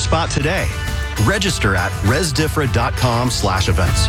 spot today. Register at resdifra.com/events.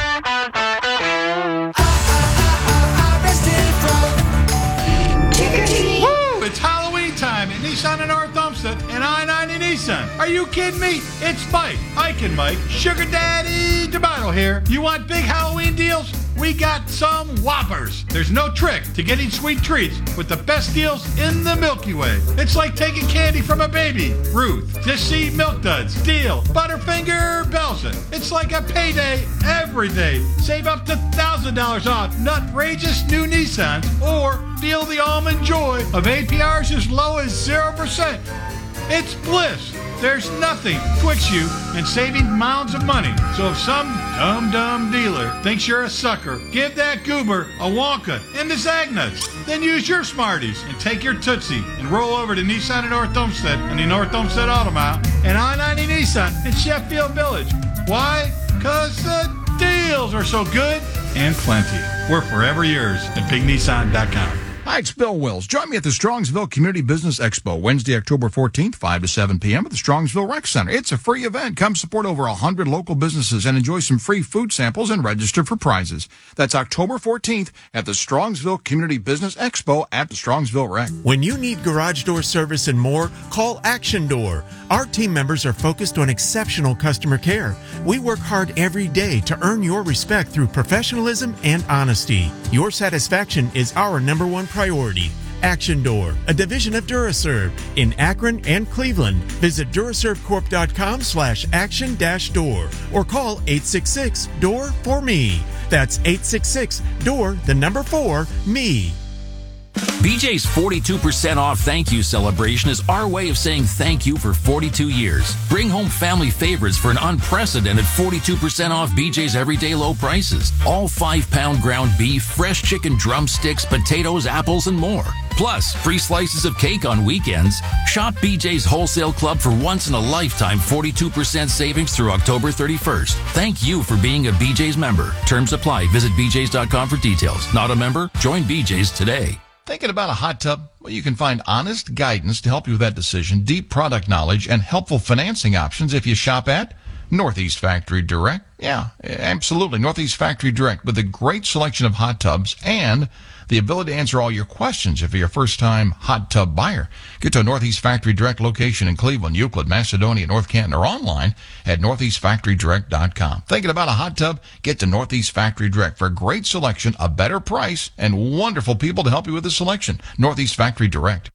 Woo! It's Halloween time at Nissan in North Olmsted and I-90 Nissan. Are you kidding me? It's Mike, Ike and Mike, Sugar Daddy DeMotto here. You want big Halloween deals? We got some whoppers. There's no trick to getting sweet treats with the best deals in the Milky Way. It's like taking candy from a baby. Ruth, Just See Milk Duds, Deal, Butterfinger, Belson. It's like a payday every day. Save up to $1,000 off nutrageous new Nissans or feel the almond joy of APRs as low as 0%. It's bliss. There's nothing twixt you and saving mounds of money. So if some dumb dealer thinks you're a sucker, give that goober a Wonka and the Zagnuts. Then use your Smarties and take your Tootsie and roll over to Nissan in North Olmsted on the North Olmsted Auto Mile and I-90 Nissan in Sheffield Village. Why? Because the deals are so good and plenty. We're forever yours at BigNissan.com. Hi, it's Bill Wills. Join me at the Strongsville Community Business Expo, Wednesday, October 14th, 5 to 7 p.m. at the Strongsville Rec Center. It's a free event. Come support over 100 local businesses and enjoy some free food samples and register for prizes. That's October 14th at the Strongsville Community Business Expo at the Strongsville Rec. When you need garage door service and more, call Action Door. Our team members are focused on exceptional customer care. We work hard every day to earn your respect through professionalism and honesty. Your satisfaction is our number one priority. Action Door, a division of Duraserve in Akron and Cleveland. Visit DuraServeCorp.com/action-door or call 866-DOOR-4ME. That's 866-DOOR-4ME. BJ's 42% off thank you celebration is our way of saying thank you for 42 years. Bring home family favorites for an unprecedented 42% off BJ's everyday low prices. All 5-pound ground beef, fresh chicken drumsticks, potatoes, apples, and more. Plus, free slices of cake on weekends. Shop BJ's Wholesale Club for once-in-a-lifetime 42% savings through October 31st. Thank you for being a BJ's member. Terms apply. Visit bjs.com for details. Not a member? Join BJ's today. Thinking about a hot tub? Well, you can find honest guidance to help you with that decision, deep product knowledge, and helpful financing options if you shop at Northeast Factory Direct. Yeah, absolutely. Northeast Factory Direct with a great selection of hot tubs and the ability to answer all your questions if you're a first-time hot tub buyer. Get to a Northeast Factory Direct location in Cleveland, Euclid, Macedonia, North Canton, or online at northeastfactorydirect.com. Thinking about a hot tub? Get to Northeast Factory Direct for a great selection, a better price, and wonderful people to help you with the selection. Northeast Factory Direct.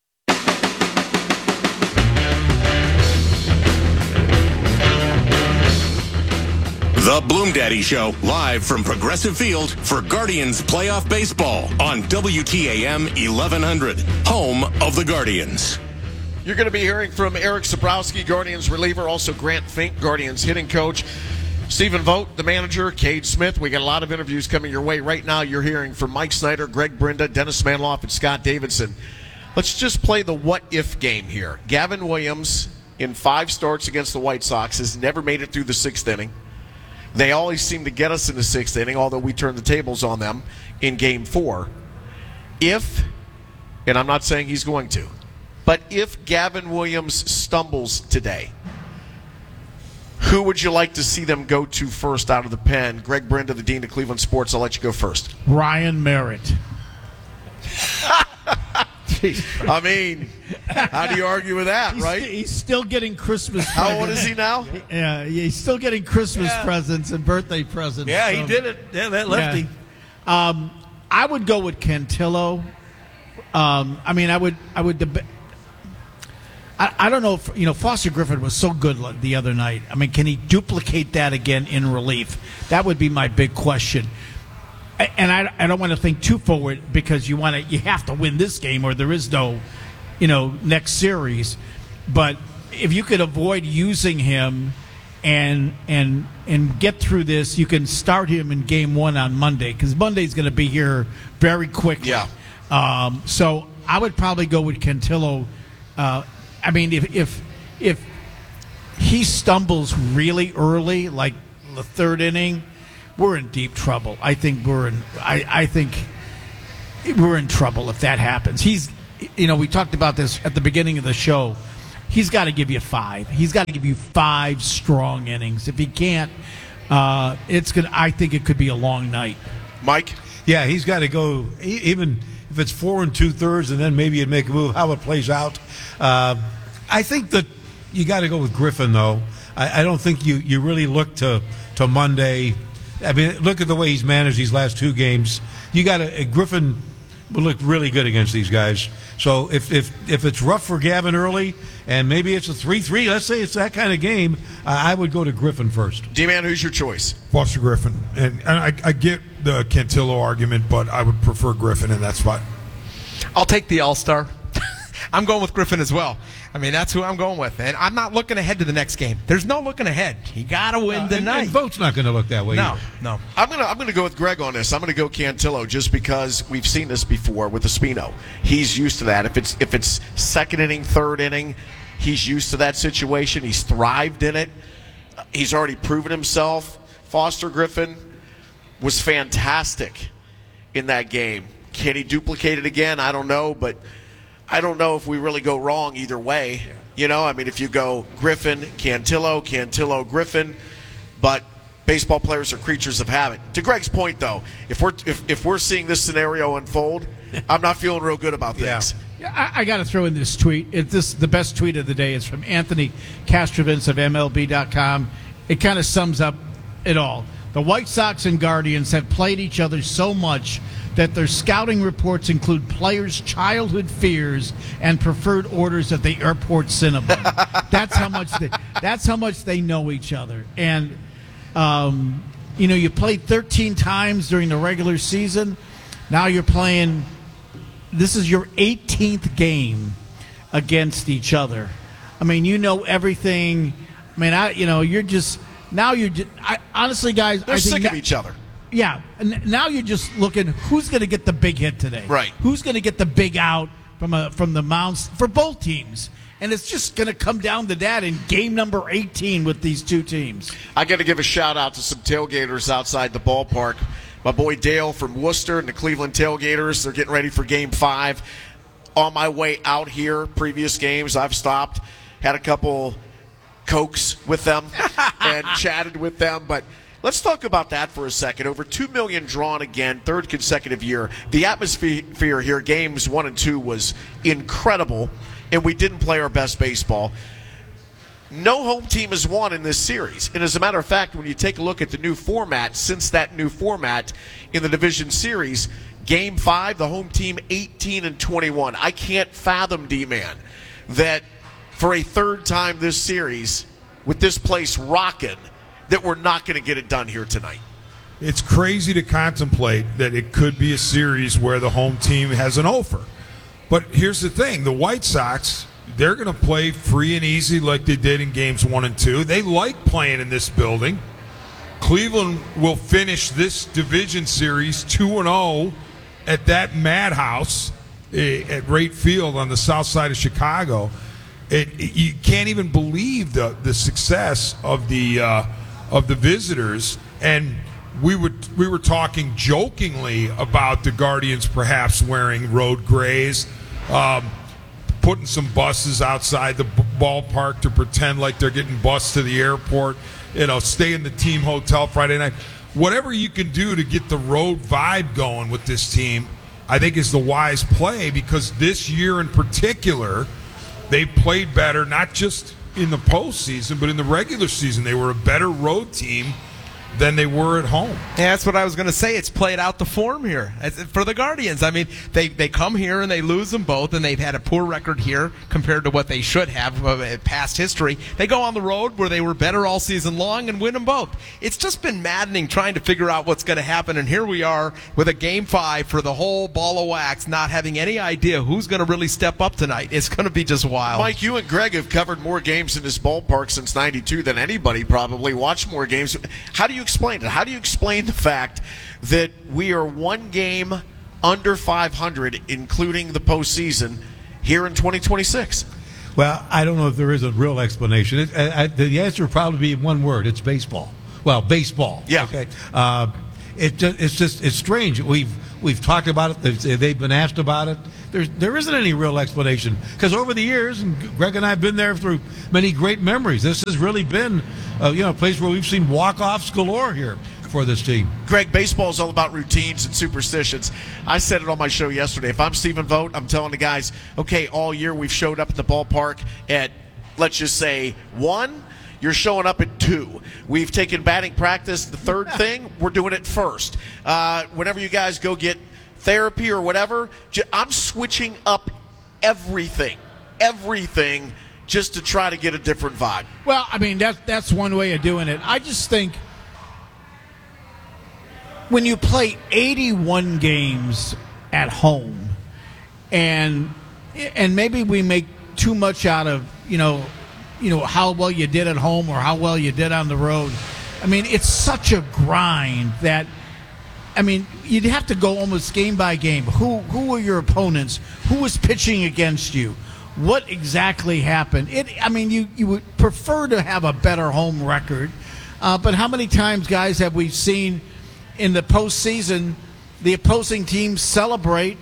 The Bloom Daddy Show, live from Progressive Field for Guardians playoff baseball on WTAM 1100, home of the Guardians. You're going to be hearing from Eric Sabrowski, Guardians reliever, also Grant Fink, Guardians hitting coach, Stephen Vogt, the manager, Cade Smith. We got a lot of interviews coming your way. Right now you're hearing from Mike Snyder, Greg Brinda, Dennis Manloff, and Scott Davidson. Let's just play the what-if game here. Gavin Williams, in 5 starts against the White Sox, has never made it through the 6th inning. They always seem to get us in the 6th inning, although we turn the tables on them in Game 4. If, and I'm not saying he's going to, but if Gavin Williams stumbles today, who would you like to see them go to first out of the pen? Greg Brinda, the Dean of Cleveland Sports, I'll let you go first. Ryan Merritt. I mean, how do you argue with that, right? He's still getting Christmas presents. How old is he now? Yeah, he's still getting Christmas presents and birthday presents. Yeah, he did it. Yeah, that lefty. Yeah. I would go with Cantillo. I mean, I would. I don't know if, Foster Griffin was so good the other night. I mean, can he duplicate that again in relief? That would be my big question. And I don't want to think too forward because you have to win this game or there is no, next series. But if you could avoid using him and get through this, you can start him in Game 1 on Monday because Monday's going to be here very quickly. Yeah. So I would probably go with Cantillo. I mean, if he stumbles really early, like the 3rd inning, we're in deep trouble. I think we're in trouble if that happens. We talked about this at the beginning of the show. he's got to give you 5. He's got to give you 5 strong innings. If he can't, I think it could be a long night. Mike? Yeah, he's got to go, even if it's 4 2/3, and then maybe you'd make a move, how it plays out. I think that you got to go with Griffin, though. I don't think you really look to Monday. I mean, look at the way he's managed these last 2 games. You got to Griffin will look really good against these guys. So if it's rough for Gavin early, and maybe it's a 3-3, let's say it's that kind of game, I would go to Griffin first. D-Man, who's your choice? Foster Griffin. And I get the Cantillo argument, but I would prefer Griffin in that spot. I'll take the All-Star. I'm going with Griffin as well. I mean, that's who I'm going with. And I'm not looking ahead to the next game. There's no looking ahead. You got to win tonight. And Vogt's not going to look that way either. No. I'm gonna go with Greg on this. I'm gonna go Cantillo just because we've seen this before with Espino. He's used to that. If it's second inning, third inning, he's used to that situation. He's thrived in it. He's already proven himself. Foster Griffin was fantastic in that game. Can he duplicate it again? I don't know, but I don't know if we really go wrong either way. You know, I mean, if you go Griffin, Cantillo, Griffin, but baseball players are creatures of habit. To Greg's point, though, if we're seeing this scenario unfold, I'm not feeling real good about things. Yeah, I got to throw in this tweet. The best tweet of the day is from Anthony Castrovins of MLB.com. It kind of sums up it all. The White Sox and Guardians have played each other so much that their scouting reports include players' childhood fears and preferred orders at the airport Cinnabon. That's how much they know each other. And you played 13 times during the regular season. Now you're playing. This is your 18th game against each other. I mean, you know everything. I mean, honestly, guys, they're sick of each other. Yeah, and now you're just looking who's going to get the big hit today. Right. Who's going to get the big out from the mounds for both teams. And it's just going to come down to that in game number 18 with these two teams. I got to give a shout-out to some tailgaters outside the ballpark. My boy Dale from Worcester and the Cleveland Tailgaters, they're getting ready for Game 5. On my way out here, previous games, I've stopped, had a couple Cokes with them and chatted with them, but let's talk about that for a second. Over 2 million drawn again, third consecutive year. The atmosphere here, games 1 and 2, was incredible, and we didn't play our best baseball. No home team has won in this series. And as a matter of fact, when you take a look at the new format, since that new format in the division series, Game 5, the home team 18-21. I can't fathom, D-Man, that for a third time this series, with this place rocking, that we're not going to get it done here tonight. It's crazy to contemplate that it could be a series where the home team has an offer. But here's the thing. The White Sox, they're going to play free and easy like they did in games 1 and 2. They like playing in this building. Cleveland will finish this division series 2-0 at that madhouse at Wright Field on the south side of Chicago. You can't even believe the success of the visitors. And we were talking jokingly about the Guardians perhaps wearing road grays, putting some buses outside the ballpark to pretend like they're getting bused to the airport, stay in the team hotel Friday night. Whatever you can do to get the road vibe going with this team, I think is the wise play, because this year in particular, they've played better, not just in the postseason, but in the regular season. They were a better road team than they were at home. Yeah, that's what I was going to say. It's played out the form here for the Guardians. I mean, they come here and they lose them both, and they've had a poor record here compared to what they should have past history. They go on the road where they were better all season long and win them both. It's just been maddening trying to figure out what's going to happen, and here we are with a Game 5 for the whole ball of wax, not having any idea who's going to really step up tonight. It's going to be just wild. Mike, you and Greg have covered more games in this ballpark since '92 than anybody probably. Watched more games. How do you explain it? How do you explain the fact that we are one game under 500, including the postseason, here in 2026? Well, I don't know if there is a real explanation. The answer would probably be one word. It's baseball. Well, baseball. Yeah. Okay. It's strange. We've talked about it. They've been asked about it. There isn't any real explanation because over the years, and Greg and I have been there through many great memories. This has really been, a place where we've seen walk-offs galore here for this team. Greg, baseball is all about routines and superstitions. I said it on my show yesterday. If I'm Stephen Vogt, I'm telling the guys, okay, all year we've showed up at the ballpark at, let's just say, 1. You're showing up at 2. We've taken batting practice. The third thing, we're doing it first. Whenever you guys go get therapy or whatever, I'm switching up everything, just to try to get a different vibe. Well, I mean, that's one way of doing it. I just think when you play 81 games at home, and maybe we make too much out of, how well you did at home or how well you did on the road. I mean, it's such a grind that, you'd have to go almost game by game. Who were your opponents? Who was pitching against you? What exactly happened? You would prefer to have a better home record, but how many times, guys, have we seen in the postseason the opposing teams celebrate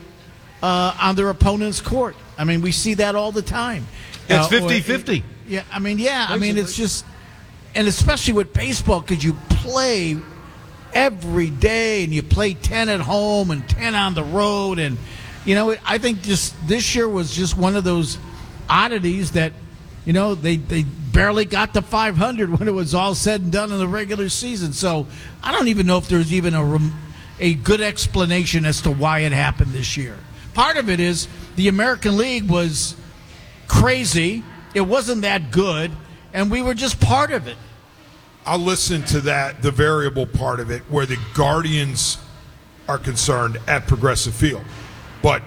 on their opponent's court? We see that all the time. It's 50-50. Yeah, it's just, and especially with baseball, because you play every day and you play 10 at home and 10 on the road, and I think just this year was just one of those oddities that they barely got to 500 when it was all said and done in the regular season. So I don't even know if there's even a good explanation as to why it happened this year. Part of it is the American League was crazy. It wasn't that good, and we were just part of it. I'll listen to that, the variable part of it, where the Guardians are concerned at Progressive Field. But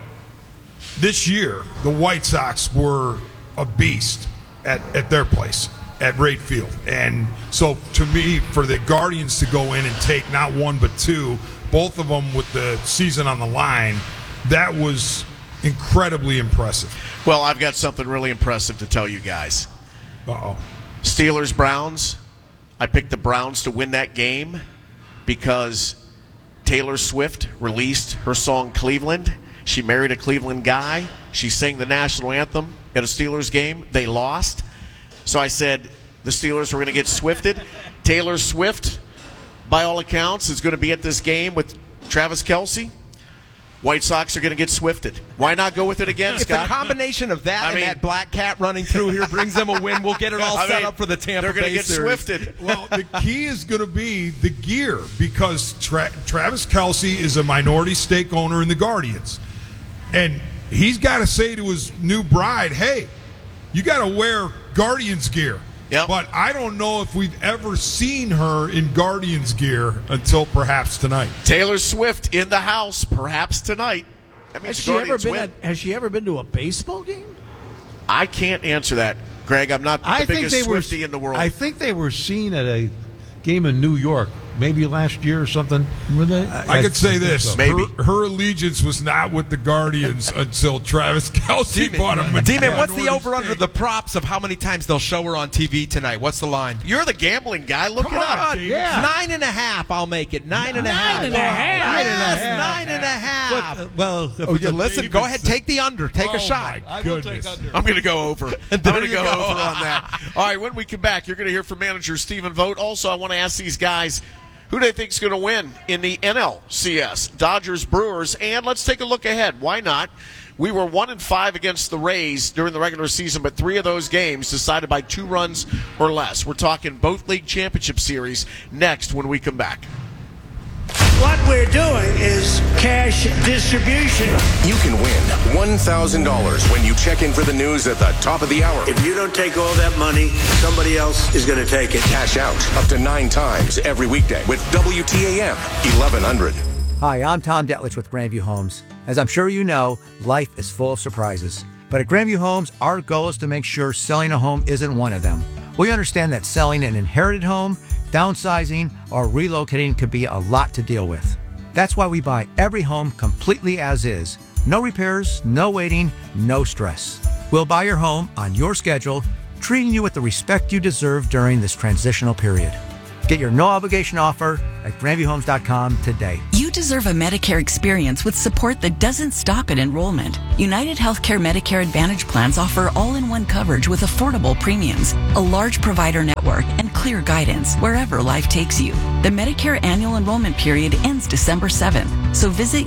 this year, the White Sox were a beast at their place, at Wright Field. And so, to me, for the Guardians to go in and take not one but 2, both of them with the season on the line, that was incredibly impressive. Well, I've got something really impressive to tell you guys. Uh-oh. Steelers-Browns. I picked the Browns to win that game because Taylor Swift released her song Cleveland. She married a Cleveland guy. She sang the national anthem at a Steelers game. They lost. So I said the Steelers were going to get swifted. Taylor Swift, by all accounts, is going to be at this game with Travis Kelce. White Sox are going to get swifted. Why not go with it again, Scott? If the combination of that and that black cat running through here brings them a win, we'll get it all set up for the Tampa Bay series. They're going to get swifted. Well, the key is going to be the gear because Travis Kelce is a minority stake owner in the Guardians. And he's got to say to his new bride, hey, you got to wear Guardians gear. Yep. But I don't know if we've ever seen her in Guardians gear until perhaps tonight. Taylor Swift in the house, perhaps tonight. Has she ever been to a baseball game? I can't answer that, Greg. I'm not the biggest Swiftie in the world. I think they were seen at a game in New York, maybe last year or something. Were they? I could say this. So. Maybe. Her allegiance was not with the Guardians until Travis Kelce bought him. D-Man, what's the over-under the props of how many times they'll show her on TV tonight? What's the line? You're the gambling guy. Look it up. Yeah. 9.5, I'll make it. 9.5. 9.5. Yes, 9.5. Well, listen, go ahead, take the under. Take a shot. My goodness. I'm going to go over. I'm going to go over on that. All right, when we come back, you're going to hear from manager Stephen Vogt. Also, I want to ask these guys, who do they think is going to win in the NLCS? Dodgers, Brewers, and let's take a look ahead. Why not? We were 1-5 against the Rays during the regular season, but 3 of those games decided by 2 runs or less. We're talking both league championship series next when we come back. What we're doing is cash distribution. You can win $1,000 when you check in for the news at the top of the hour. If you don't take all that money, somebody else is going to take it. Cash out up to 9 times every weekday with WTAM 1100. Hi, I'm Tom Detlich with Grandview Homes. As I'm sure you know, life is full of surprises. But at Grandview Homes, our goal is to make sure selling a home isn't one of them. We understand that selling an inherited home, downsizing, or relocating could be a lot to deal with. That's why we buy every home completely as is. No repairs, no waiting, no stress. We'll buy your home on your schedule, treating you with the respect you deserve during this transitional period. Get your no-obligation offer at GrandviewHomes.com today. You You deserve a Medicare experience with support that doesn't stop at enrollment. United Healthcare Medicare Advantage plans offer all-in-one coverage with affordable premiums, a large provider network, and clear guidance wherever life takes you. The Medicare annual enrollment period ends December 7th, so visit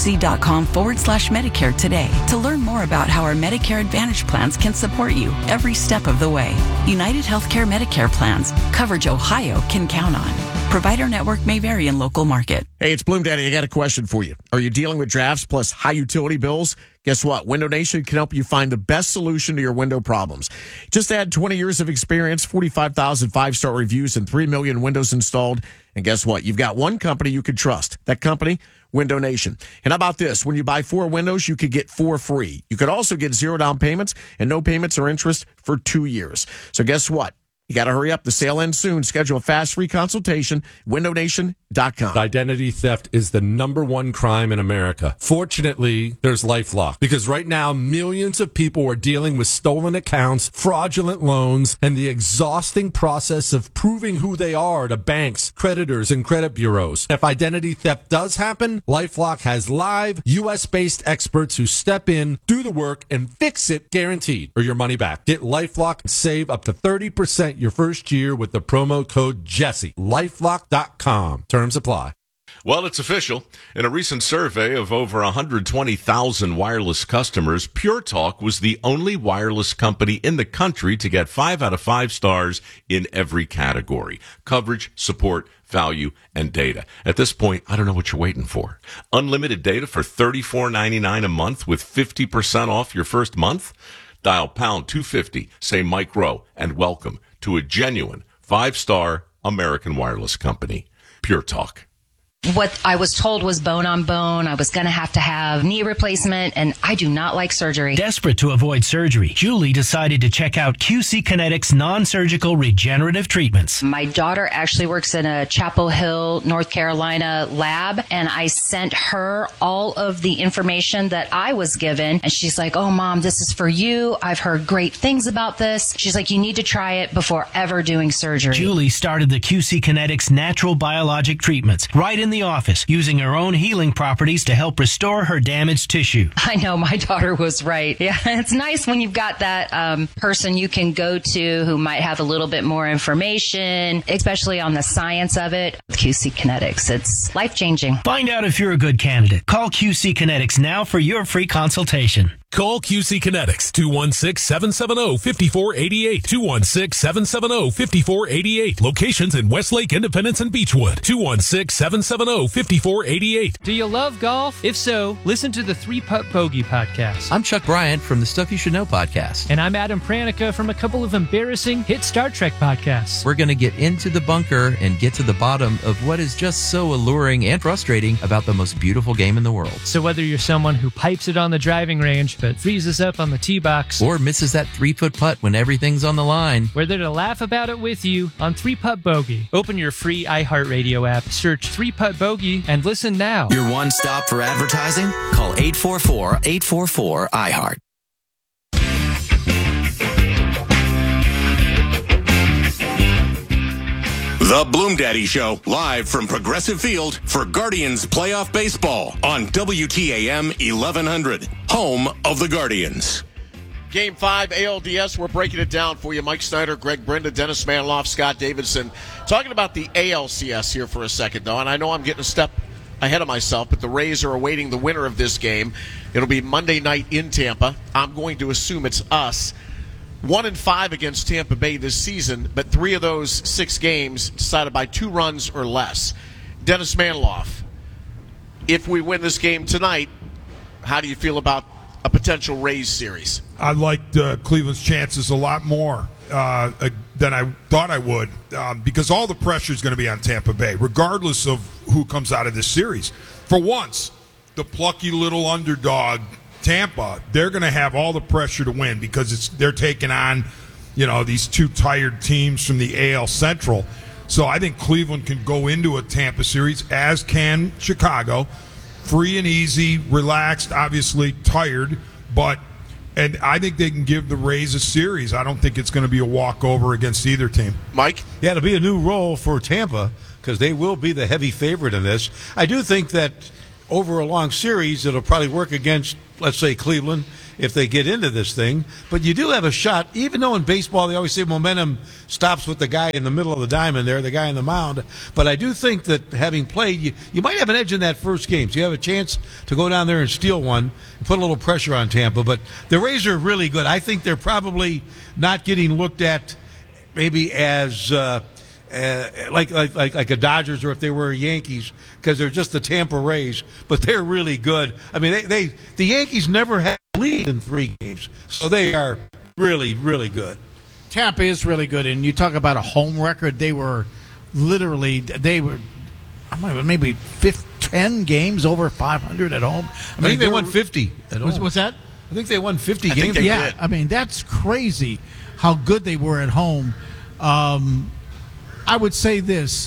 uhc.com/Medicare today to learn more about how our Medicare Advantage plans can support you every step of the way. United Healthcare Medicare plans. Coverage Ohio can count on. Provider network may vary in local market. Hey, it's Bloom Daddy. I got a question for you. Are you dealing with drafts plus high utility bills? Guess what? Window Nation can help you find the best solution to your window problems. Just add 20 years of experience, 45,000 five-star reviews, and 3 million windows installed. And guess what? You've got one company you can trust. That company, Window Nation. And how about this? When you buy 4 windows, you could get 4 free. You could also get 0 down payments and no payments or interest for 2 years. So guess what? You got to hurry up. The sale ends soon. Schedule a fast free consultation. WindowNation.com. Identity theft is the #1 crime in America. Fortunately, there's LifeLock, because right now millions of people are dealing with stolen accounts, fraudulent loans, and the exhausting process of proving who they are to banks, creditors, and credit bureaus. If identity theft does happen, LifeLock has live U.S.-based experts who step in, do the work, and fix it guaranteed, or your money back. Get LifeLock and save up to 30% your first year with the promo code Jesse. LifeLock.com. Terms apply. Well, it's official. In a recent survey of over 120,000 wireless customers, Pure Talk was the only wireless company in the country to get 5 out of 5 stars in every category: coverage, support, value, and data. At this point, I don't know what you're waiting for. Unlimited data for $34.99 a month with 50% off your first month? Dial pound 250, say Mike Rowe, and welcome to a genuine 5-star American wireless company, Pure Talk. What I was told was bone on bone. I was going to have knee replacement, and I do not like surgery. Desperate to avoid surgery, Julie decided to check out QC Kinetics non-surgical regenerative treatments. My daughter actually works in a Chapel Hill, North Carolina lab, and I sent her all of the information that I was given, and she's like, "Oh, Mom, this is for you. I've heard great things about this." She's like, "You need to try it before ever doing surgery." Julie started the QC Kinetics natural biologic treatments right in the office, using her own healing properties to help restore her damaged tissue. I know, my daughter was right. Yeah, it's nice when you've got that person you can go to who might have a little bit more information, especially on the science of it. QC Kinetics, it's life-changing. Find out if you're a good candidate. Call QC Kinetics now for your free consultation. Call QC Kinetics, 216-770-5488, 216-770-5488. Locations in Westlake, Independence, and Beechwood, 216-770-5488. Do you love golf? If so, listen to the 3-Putt Bogey podcast. I'm Chuck Bryant from the Stuff You Should Know podcast. And I'm Adam Pranica from a couple of embarrassing hit Star Trek podcasts. We're going to get into the bunker and get to the bottom of what is just so alluring and frustrating about the most beautiful game in the world. So whether you're someone who pipes it on the driving range but freezes up on the tee box, or misses that 3-foot putt when everything's on the line, we're there to laugh about it with you on 3-Putt Bogey. Open your free iHeartRadio app, search 3-Putt Bogey, and listen now. Your one stop for advertising? Call 844-844-iHeart. The Bloom Daddy Show, live from Progressive Field for Guardians playoff baseball on WTAM 1100, home of the Guardians. Game 5, ALDS, we're breaking it down for you. Mike Snyder, Greg Brenda, Dennis Manloff, Scott Davidson. Talking about the ALCS here for a second, though, and I know I'm getting a step ahead of myself, but the Rays are awaiting the winner of this game. It'll be Monday night in Tampa. I'm going to assume it's us. 1-5 against Tampa Bay this season, but 3 of those 6 games decided by 2 runs or less. Dennis Manloff, if we win this game tonight, how do you feel about a potential Rays series? I liked Cleveland's chances a lot more than I thought I would, because all the pressure is going to be on Tampa Bay, regardless of who comes out of this series. For once, the plucky little underdog Tampa, they're going to have all the pressure to win because they're taking on, these 2 tired teams from the AL Central. So I think Cleveland can go into a Tampa series, as can Chicago, free and easy, relaxed, obviously tired, but And I think they can give the Rays a series. I don't think it's going to be a walkover against either team. Mike? Yeah, it'll be a new role for Tampa because they will be the heavy favorite in this. I do think that over a long series, it'll probably work against, let's say, Cleveland if they get into this thing. But you do have a shot, even though in baseball they always say momentum stops with the guy in the middle of the diamond there, the guy in the mound. But I do think that having played, you might have an edge in that first game. So you have a chance to go down there and steal one and put a little pressure on Tampa. But the Rays are really good. I think they're probably not getting looked at maybe as like a Dodgers or if they were Yankees because they're just the Tampa Rays, but they're really good. I mean, the Yankees never had a lead in 3 games, so they are really, really good. Tampa is really good, and you talk about a home record. They were maybe 10 games over 500 at home. I think they won 50 at home. What's that? I think they won 50 games. Yeah, I mean, that's crazy how good they were at home. I would say this.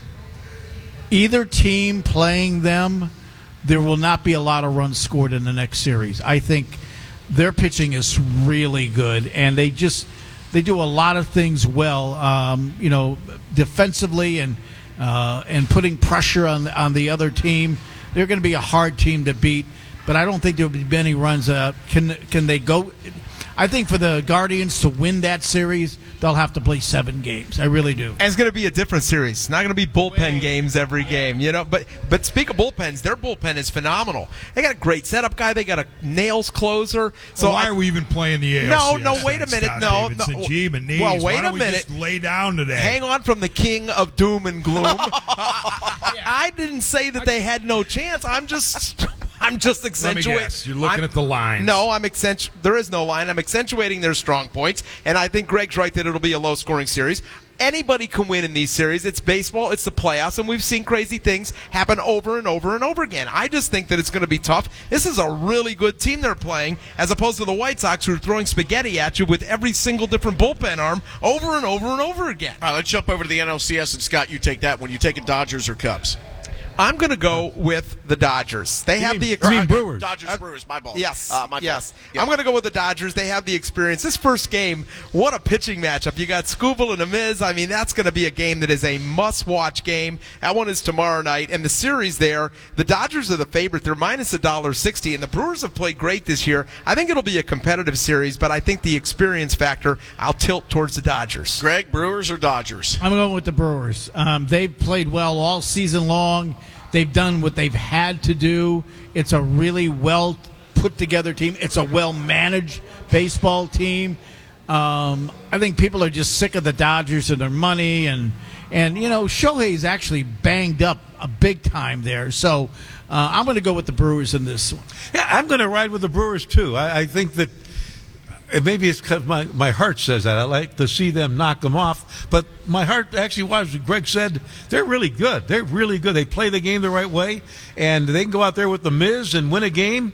Either team playing them, there will not be a lot of runs scored in the next series. I think their pitching is really good, and they do a lot of things well, defensively and putting pressure on the other team. They're going to be a hard team to beat, but I don't think there will be many runs. Can they go? I think for the Guardians to win that series, they'll have to play 7 games. I really do. And it's going to be a different series. It's not going to be bullpen games every game, But speak of bullpens, their bullpen is phenomenal. They got a great setup guy. They got a nails closer. So why are we even playing the ALCS? No, wait a minute. No. Wait a minute. Just lay down today. Hang on from the king of doom and gloom. I didn't say that they had no chance. I'm just accentuating. Let me guess. You're looking at the lines. No, there is no line. I'm accentuating their strong points, and I think Greg's right that it'll be a low-scoring series. Anybody can win in these series. It's baseball. It's the playoffs, and we've seen crazy things happen over and over and over again. I just think that it's going to be tough. This is a really good team they're playing, as opposed to the White Sox, who are throwing spaghetti at you with every single different bullpen arm over and over and over again. All right, let's jump over to the NLCS, and Scott, you take that one. You taking Dodgers or Cubs? I'm going to go with the Dodgers. They have the Brewers. Dodgers, Brewers, my ball. Yes, yes. I'm going to go with the Dodgers. They have the experience. This first game, what a pitching matchup. You got Skubal and Amiz. I mean, that's going to be a game that is a must-watch game. That one is tomorrow night. And the series there, the Dodgers are the favorite. They're minus $1.60, and the Brewers have played great this year. I think it'll be a competitive series, but I think the experience factor, I'll tilt towards the Dodgers. Greg, Brewers or Dodgers? I'm going with the Brewers. They've played well all season long. They've done what they've had to do. It's a really well put together team. It's a well managed baseball team. I think people are just sick of the Dodgers and their money, and Shohei's actually banged up a big time there. So I'm going to go with the Brewers in this one. Yeah, I'm going to ride with the Brewers too. I think that. Maybe it's because my heart says that. I like to see them knock them off. But my heart actually was, Greg said, they're really good. They're really good. They play the game the right way, and they can go out there with the Miz and win a game.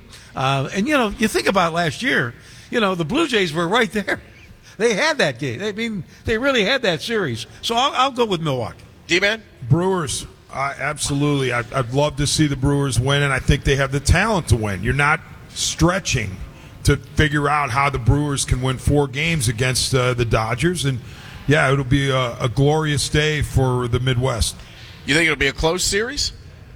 You think about last year, the Blue Jays were right there. They had that game. They really had that series. So I'll go with Milwaukee. D-Man? Brewers. Absolutely. I'd love to see the Brewers win, and I think they have the talent to win. You're not stretching to figure out how the Brewers can win 4 games against the Dodgers. And, yeah, it'll be a glorious day for the Midwest. You think it'll be a close series?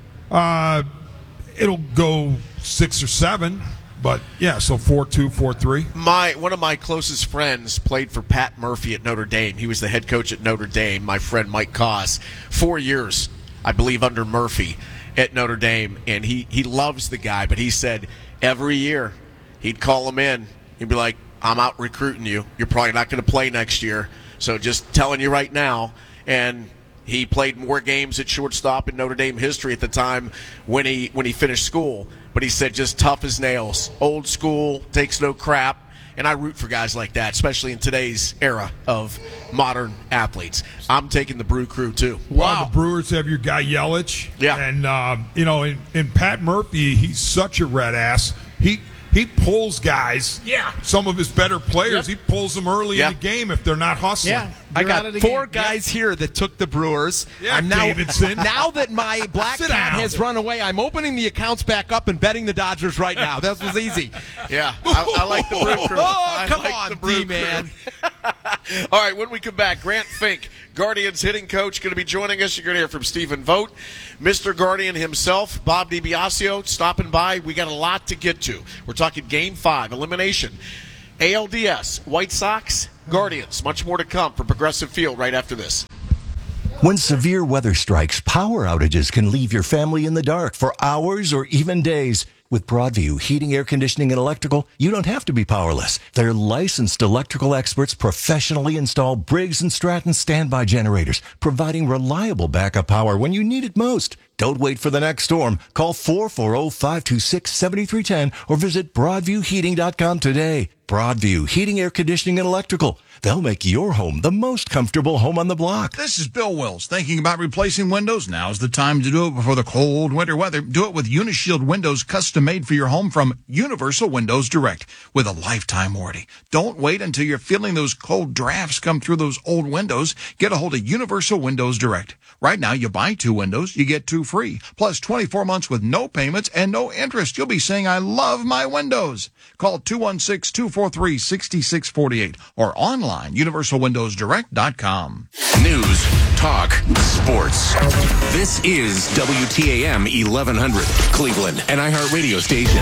It'll go 6 or 7. But, yeah, so 4-2, 4-3. One of my closest friends played for Pat Murphy at Notre Dame. He was the head coach at Notre Dame, my friend Mike Koss. 4 years, I believe, under Murphy at Notre Dame. And he loves the guy, but he said every year – he'd call him in. He'd be like, I'm out recruiting you. You're probably not going to play next year. So just telling you right now. And he played more games at shortstop in Notre Dame history at the time when he finished school. But he said just tough as nails. Old school, takes no crap. And I root for guys like that, especially in today's era of modern athletes. I'm taking the Brew Crew, too. Wow. The Brewers have your guy Yelich. Yeah. And, in Pat Murphy, he's such a red ass. He pulls guys, some of his better players, he pulls them early in the game if they're not hustling. Yeah, I got 4 guys here that took the Brewers. Yeah, I'm now, Davidson. now that my black Sit cat down. has run away, I'm opening the accounts back up and betting the Dodgers right now. That was easy. Yeah, I like the Brew Crew. Oh, come like on, the Brew D-man. Crew. All right, when we come back, Grant Fink, Guardians hitting coach, going to be joining us. You're going to hear from Stephen Vogt, Mr. Guardian himself, Bob DiBiasio, stopping by. We got a lot to get to. We're talking Game 5, elimination, ALDS, White Sox, Guardians. Much more to come from Progressive Field right after this. When severe weather strikes, power outages can leave your family in the dark for hours or even days. With Broadview Heating, Air Conditioning, and Electrical, you don't have to be powerless. Their licensed electrical experts professionally install Briggs & Stratton standby generators, providing reliable backup power when you need it most. Don't wait for the next storm. Call 440-526-7310 or visit BroadviewHeating.com today. Broadview Heating, Air Conditioning, and Electrical. They'll make your home the most comfortable home on the block. This is Bill Wills. Thinking about replacing windows? Now's the time to do it before the cold winter weather. Do it with Unishield windows, custom made for your home from Universal Windows Direct with a lifetime warranty. Don't wait until you're feeling those cold drafts come through those old windows. Get a hold of Universal Windows Direct. Right now, you buy 2 windows, you get 2 free. Plus 24 months with no payments and no interest. You'll be saying, I love my windows. Call 216-243-6648 or online, universalwindowsdirect.com. News, talk, sports. This is WTAM 1100, Cleveland, an iHeartRadio station.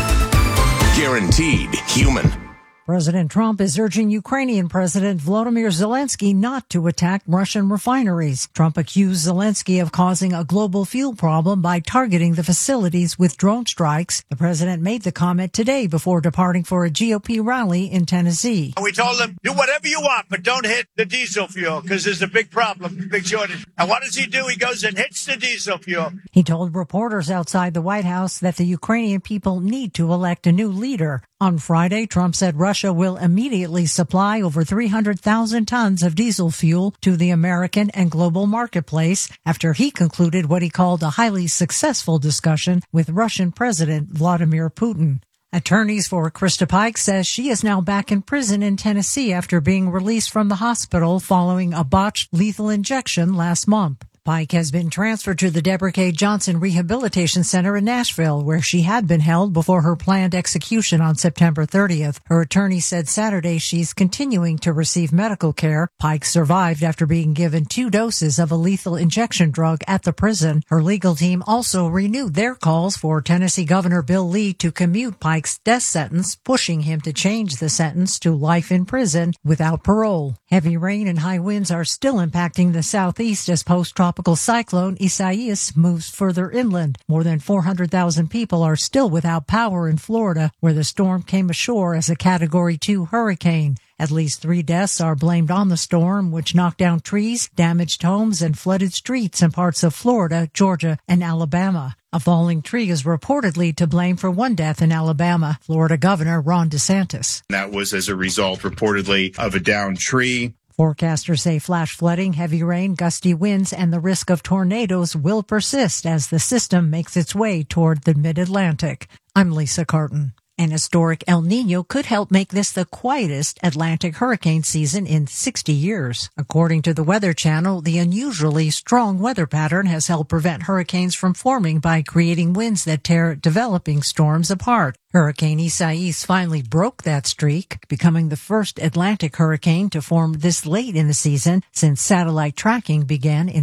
Guaranteed human. President Trump is urging Ukrainian President Volodymyr Zelensky not to attack Russian refineries. Trump accused Zelensky of causing a global fuel problem by targeting the facilities with drone strikes. The president made the comment today before departing for a GOP rally in Tennessee. We told him, do whatever you want, but don't hit the diesel fuel because there's a big problem, big shortage. And what does he do? He goes and hits the diesel fuel. He told reporters outside the White House that the Ukrainian people need to elect a new leader. On Friday, Trump said Russia will immediately supply over 300,000 tons of diesel fuel to the American and global marketplace after he concluded what he called a highly successful discussion with Russian President Vladimir Putin. Attorneys for Krista Pike says she is now back in prison in Tennessee after being released from the hospital following a botched lethal injection last month. Pike has been transferred to the Deborah K. Johnson Rehabilitation Center in Nashville, where she had been held before her planned execution on September 30th. Her attorney said Saturday she's continuing to receive medical care. Pike survived after being given 2 doses of a lethal injection drug at the prison. Her legal team also renewed their calls for Tennessee Governor Bill Lee to commute Pike's death sentence, pushing him to change the sentence to life in prison without parole. Heavy rain and high winds are still impacting the southeast as post-tropical cyclone Isaias moves further inland. More than 400,000 people are still without power in Florida, where the storm came ashore as a Category 2 hurricane. At least 3 deaths are blamed on the storm, which knocked down trees, damaged homes, and flooded streets in parts of Florida, Georgia, and Alabama. A falling tree is reportedly to blame for 1 death in Alabama, Florida Governor Ron DeSantis. That was as a result, reportedly, of a downed tree. Forecasters say flash flooding, heavy rain, gusty winds, and the risk of tornadoes will persist as the system makes its way toward the mid-Atlantic. I'm Lisa Carton. An historic El Niño could help make this the quietest Atlantic hurricane season in 60 years. According to the Weather Channel, the unusually strong weather pattern has helped prevent hurricanes from forming by creating winds that tear developing storms apart. Hurricane Isaias finally broke that streak, becoming the first Atlantic hurricane to form this late in the season since satellite tracking began in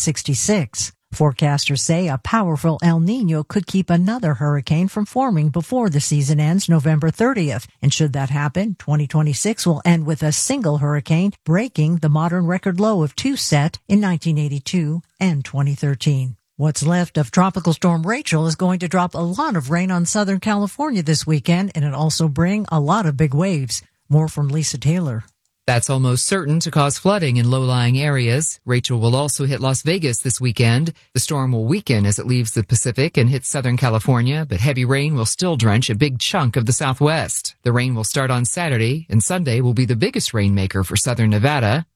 1966. Forecasters say a powerful El Niño could keep another hurricane from forming before the season ends November 30th. And should that happen, 2026 will end with a single hurricane, breaking the modern record low of 2 set in 1982 and 2013. What's left of Tropical Storm Rachel is going to drop a lot of rain on Southern California this weekend, and it'll also bring a lot of big waves. More from Lisa Taylor. That's almost certain to cause flooding in low-lying areas. Rachel will also hit Las Vegas this weekend. The storm will weaken as it leaves the Pacific and hits Southern California, but heavy rain will still drench a big chunk of the Southwest. The rain will start on Saturday, and Sunday will be the biggest rainmaker for Southern Nevada.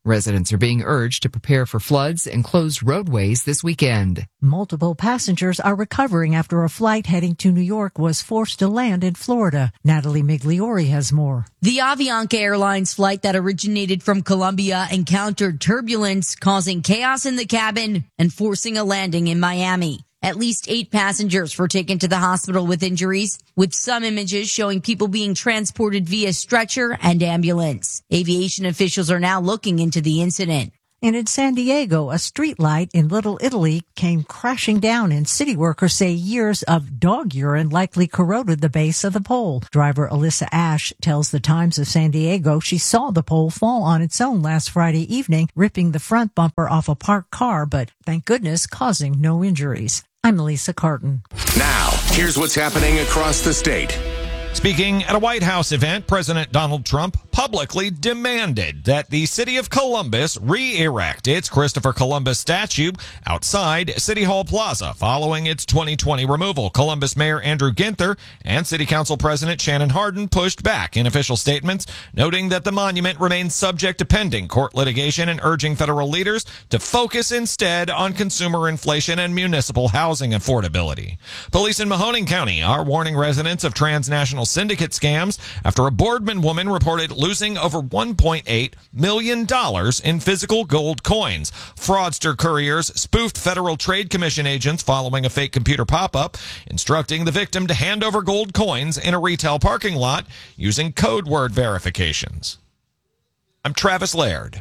Residents are being urged to prepare for floods and closed roadways this weekend. Multiple passengers are recovering after a flight heading to New York was forced to land in Florida. Natalie Migliori has more. The Avianca Airlines flight that originated from Colombia encountered turbulence, causing chaos in the cabin and forcing a landing in Miami. At least 8 passengers were taken to the hospital with injuries, with some images showing people being transported via stretcher and ambulance. Aviation officials are now looking into the incident. And in San Diego, a streetlight in Little Italy came crashing down, and city workers say years of dog urine likely corroded the base of the pole. Driver Alyssa Ash tells the Times of San Diego she saw the pole fall on its own last Friday evening, ripping the front bumper off a parked car, but thank goodness causing no injuries. I'm Lisa Carton. Now, here's what's happening across the state. Speaking at a White House event, President Donald Trump publicly demanded that the city of Columbus re-erect its Christopher Columbus statue outside City Hall Plaza following its 2020 removal. Columbus Mayor Andrew Ginther and City Council President Shannon Hardin pushed back in official statements, noting that the monument remains subject to pending court litigation and urging federal leaders to focus instead on consumer inflation and municipal housing affordability. Police in Mahoning County are warning residents of transnational syndicate scams after a Boardman woman reported losing over $1.8 million in physical gold coins. Fraudster couriers spoofed Federal Trade Commission agents following a fake computer pop-up, instructing the victim to hand over gold coins in a retail parking lot using code word verifications. I'm Travis Laird.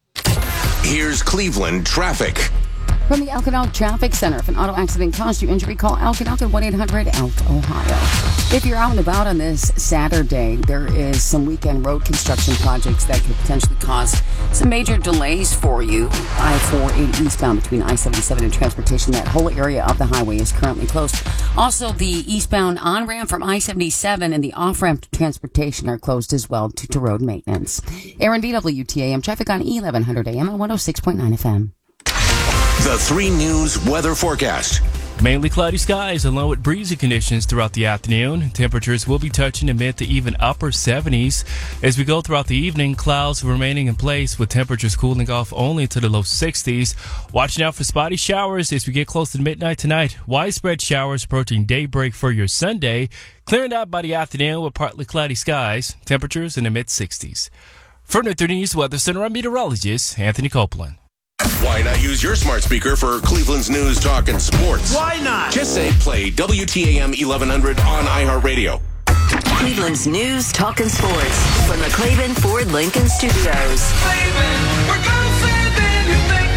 Here's Cleveland traffic. From the Elk Traffic Center, if an auto accident caused you injury, call Elk at 1-800-ELK, Ohio. If you're out and about on this Saturday, there is some weekend road construction projects that could potentially cause some major delays for you. I-480 eastbound between I-77 and transportation. That whole area of the highway is currently closed. Also, the eastbound on-ramp from I-77 and the off-ramp to transportation are closed as well due to road maintenance. Aaron WTAM traffic on 1100 AM on 106.9 FM. The 3 News weather forecast. Mainly cloudy skies and low breezy conditions throughout the afternoon. Temperatures will be touching the mid to even upper 70s. As we go throughout the evening, clouds remaining in place with temperatures cooling off only to the low 60s. Watching out for spotty showers as we get close to midnight tonight. Widespread showers approaching daybreak for your Sunday. Clearing out by the afternoon with partly cloudy skies. Temperatures in the mid 60s. For the 3 News Weather Center, I'm meteorologist Anthony Copeland. Why not use your smart speaker for Cleveland's news, talk, and sports? Why not? Just say play WTAM 1100 on iHeartRadio. Cleveland's news, talk, and sports from the Cleveland Ford Lincoln Studios. Cleveland, we're going further you think.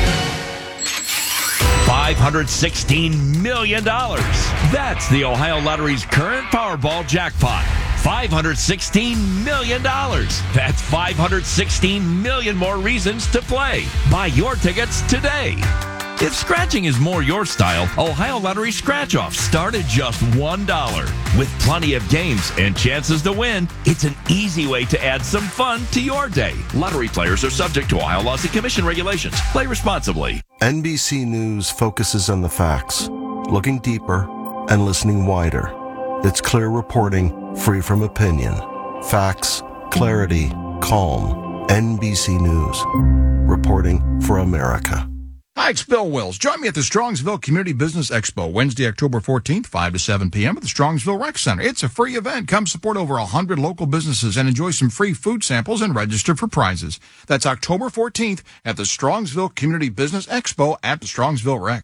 $516 million. That's the Ohio Lottery's current Powerball jackpot. $516 million. That's 516 million more reasons to play. Buy your tickets today. If scratching is more your style, Ohio Lottery Scratch-Offs start at just $1. With plenty of games and chances to win, it's an easy way to add some fun to your day. Lottery players are subject to Ohio laws and commission regulations. Play responsibly. NBC News focuses on the facts, looking deeper and listening wider. It's clear reporting, free from opinion. Facts, clarity, calm. NBC News. Reporting for America. Hi, it's Bill Wills. Join me at the Strongsville Community Business Expo, Wednesday, October 14th, 5 to 7 p.m. at the Strongsville Rec Center. It's a free event. Come support over 100 local businesses and enjoy some free food samples and register for prizes. That's October 14th at the Strongsville Community Business Expo at the Strongsville Rec.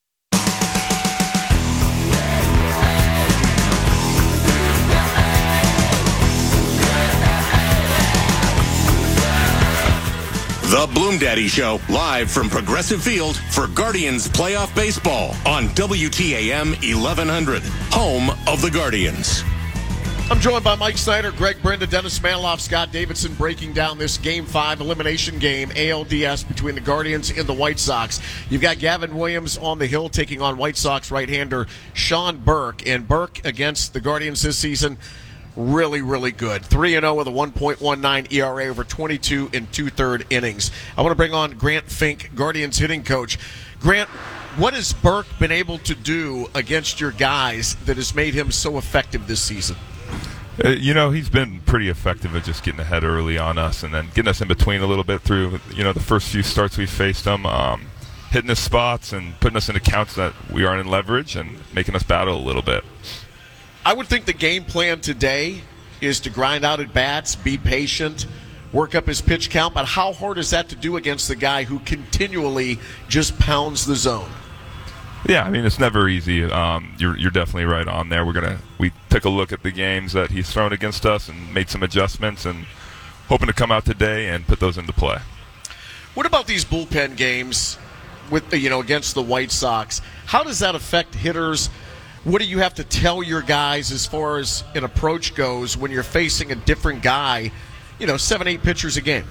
The Bloom Daddy Show, live from Progressive Field for Guardians Playoff Baseball on WTAM 1100, home of the Guardians. I'm joined by Mike Snyder, Greg Brenda, Dennis Maloff, Scott Davidson, breaking down this Game 5 elimination game, ALDS, between the Guardians and the White Sox. You've got Gavin Williams on the hill taking on White Sox right-hander Sean Burke. And Burke against the Guardians this season, really, really good. 3-0 with a 1.19 ERA over 22 and 2/3 innings. I want to bring on Grant Fink, Guardians hitting coach. Grant, what has Burke been able to do against your guys that has made him so effective this season? He's been pretty effective at just getting ahead early on us and then getting us in between a little bit through, the first few starts we faced him, hitting his spots and putting us into counts that we aren't in leverage and making us battle a little bit. I would think the game plan today is to grind out at bats, be patient, work up his pitch count, but how hard is that to do against the guy who continually just pounds the zone? Yeah, it's never easy. You're definitely right on there. We took a look at the games that he's thrown against us and made some adjustments and hoping to come out today and put those into play. What about these bullpen games with against the White Sox? How does that affect hitters? What do you have to tell your guys as far as an approach goes when you're facing a different guy, 7-8 pitchers a game?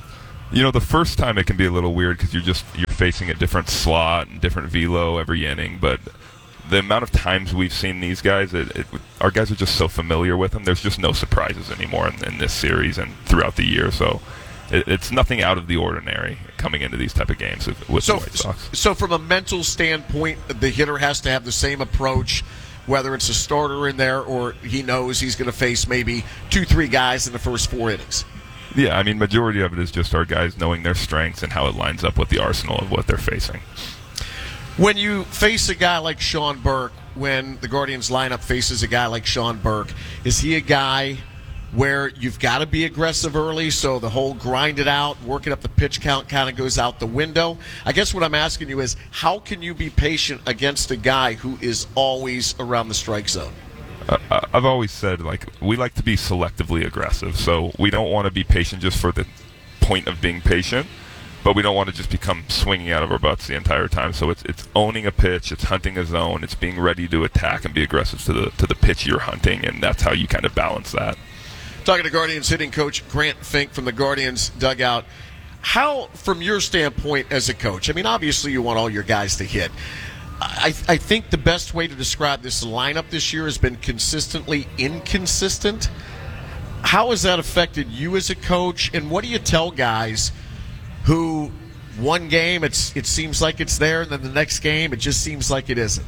The first time it can be a little weird because you're facing a different slot and different velo every inning. But the amount of times we've seen these guys, our guys are just so familiar with them. There's just no surprises anymore in this series and throughout the year. So it's nothing out of the ordinary coming into these type of games with the White Sox. So from a mental standpoint, the hitter has to have the same approach, whether it's a starter in there or he knows he's going to face maybe 2-3 guys in the first 4 innings. Yeah, majority of it is just our guys knowing their strengths and how it lines up with the arsenal of what they're facing. When you face a guy like Sean Burke, when the Guardians lineup faces a guy like Sean Burke, is he a guy where you've got to be aggressive early so the whole grind it out, working up the pitch count kind of goes out the window? I guess what I'm asking you is, how can you be patient against a guy who is always around the strike zone? I've always said, we like to be selectively aggressive, so we don't want to be patient just for the point of being patient, but we don't want to just become swinging out of our butts the entire time. So it's owning a pitch, it's hunting a zone, it's being ready to attack and be aggressive to the pitch you're hunting, and that's how you kind of balance that. Talking to Guardians hitting coach Grant Fink from the Guardians dugout. How, from your standpoint as a coach, obviously you want all your guys to hit. I think the best way to describe this lineup this year has been consistently inconsistent. How has that affected you as a coach, and what do you tell guys who one game it seems like it's there, and then the next game it just seems like it isn't?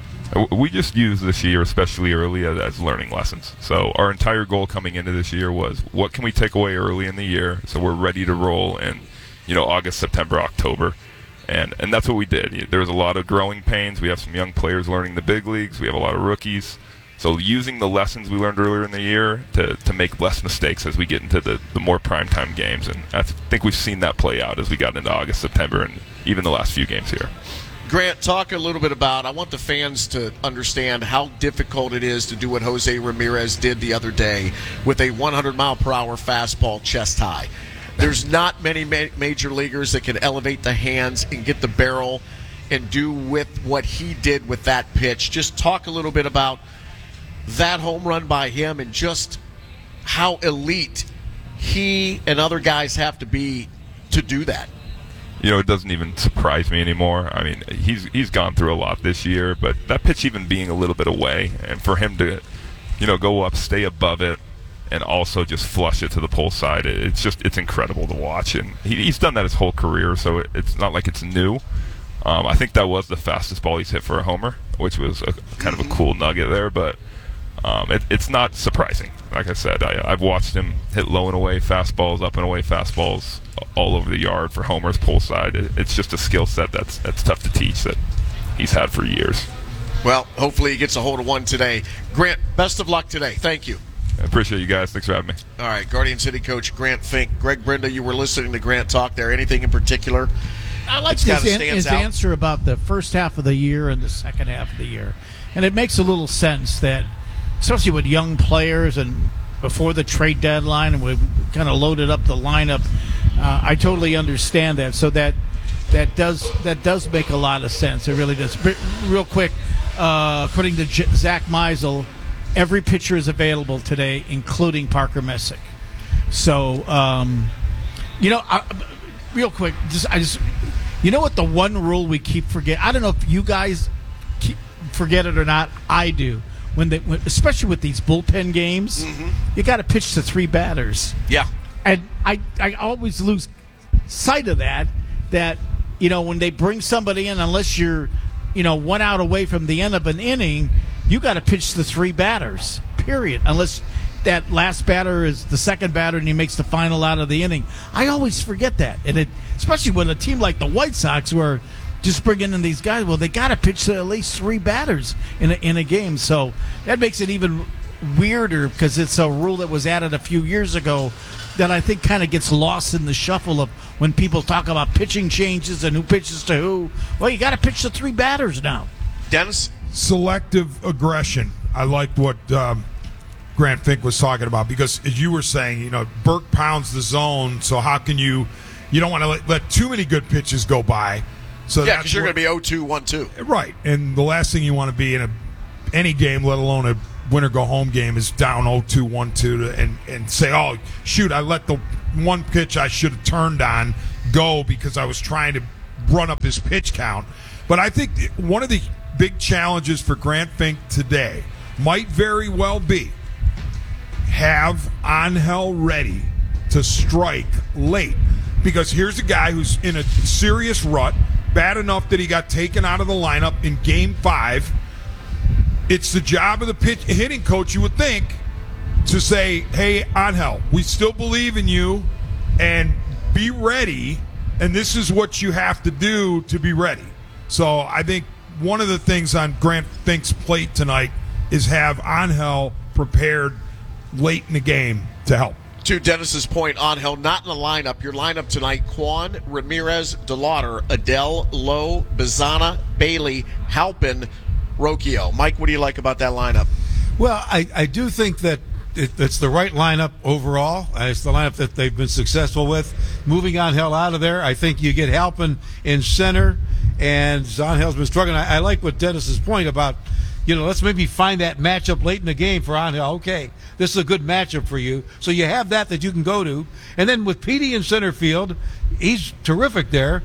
We just use this year, especially early, as learning lessons. So our entire goal coming into this year was, what can we take away early in the year so we're ready to roll in August, September, October. And that's what we did. There was a lot of growing pains. We have some young players learning the big leagues. We have a lot of rookies. So using the lessons we learned earlier in the year to make less mistakes as we get into the more primetime games. And I think we've seen that play out as we got into August, September, and even the last few games here. Grant, talk a little bit about, I want the fans to understand how difficult it is to do what Jose Ramirez did the other day with a 100-mile-per-hour fastball chest high. There's not many major leaguers that can elevate the hands and get the barrel and do with what he did with that pitch. Just talk a little bit about that home run by him and just how elite he and other guys have to be to do that. It doesn't even surprise me anymore. He's gone through a lot this year, but that pitch even being a little bit away, and for him to, go up, stay above it, and also just flush it to the pole side, it's incredible to watch. And he's done that his whole career, so it's not like it's new. I think that was the fastest ball he's hit for a homer, which was kind of a cool nugget there, but it's not surprising. Like I said, I've watched him hit low and away fastballs, up and away fastballs all over the yard for homers, pole side. It's just a skill set that's tough to teach that he's had for years. Well, hopefully he gets a hold of one today. Grant, best of luck today. Thank you. I appreciate you guys. Thanks for having me. All right, Guardian City coach Grant Fink. Greg Brenda, you were listening to Grant talk there. Anything in particular? I like his answer about the first half of the year and the second half of the year. And it makes a little sense that, especially with young players and before the trade deadline, and we kind of loaded up the lineup, I totally understand that. So that does make a lot of sense. It really does. Real quick, according to Zach Meisel, every pitcher is available today, including Parker Messick. So, real quick, what the one rule we keep forgetting? I don't know if you guys forget it or not. I do. Especially with these bullpen games, you got to pitch to 3 batters. Yeah. And I always lose sight of that, when they bring somebody in, unless you're, 1 out away from the end of an inning, you got to pitch the 3 batters, period. Unless that last batter is the second batter and he makes the final out of the inning. I always forget that, and especially when a team like the White Sox, who are just bringing in these guys, well, they got to pitch to at least 3 batters in a game. So that makes it even weirder because it's a rule that was added a few years ago that I think kind of gets lost in the shuffle of when people talk about pitching changes and who pitches to who. Well, you got to pitch to 3 batters now. Dennis? Selective aggression. I liked what Grant Fink was talking about because, as you were saying, Burke pounds the zone, so how can you don't want to let too many good pitches go by. So yeah, because you're going to be 0-2, 1-2. Right, and the last thing you want to be in any game, let alone a win-or-go-home game, is down 0-2, 1-2 and say, oh, shoot, I let the one pitch I should have turned on go because I was trying to run up his pitch count. But I think one of the big challenges for Grant Fink today might very well be have Angel ready to strike late. Because here's a guy who's in a serious rut, bad enough that he got taken out of the lineup in Game 5. It's the job of the hitting coach, you would think, to say, hey, Angel, we still believe in you, and be ready, and this is what you have to do to be ready. So I think one of the things on Grant Fink's plate tonight is have Angel prepared late in the game to help. To Dennis's point, Angel not in the lineup. Your lineup tonight: Kwan, Ramirez, DeLauder, Adele, Lowe, Bazana, Bailey, Halpin, Rocchio. Mike, what do you like about that lineup? Well, I do think that it's the right lineup overall. It's the lineup that they've been successful with. Moving Angel out of there, I think you get Halpin in center, and Angel's been struggling. I like what Dennis's point about, let's maybe find that matchup late in the game for Angel. Okay, this is a good matchup for you. So you have that you can go to. And then with Petey in center field, he's terrific there.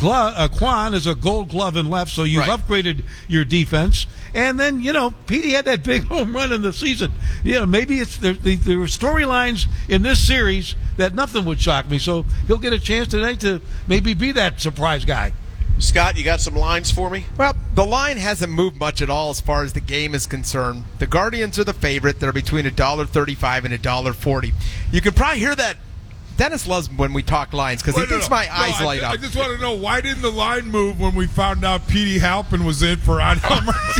Kwan is a Gold Glove in left, so you've upgraded your defense. And then, Petey had that big home run in the season. Maybe it's there were storylines in this series that nothing would shock me. So he'll get a chance tonight to maybe be that surprise guy. Scott, you got some lines for me? Well, the line hasn't moved much at all as far as the game is concerned. The Guardians are the favorite. They're between $1.35 and $1.40. You can probably hear that. Dennis loves when we talk lines because he thinks my eyes light up. I just want to know, why didn't the line move when we found out Petey Halpin was in for Angel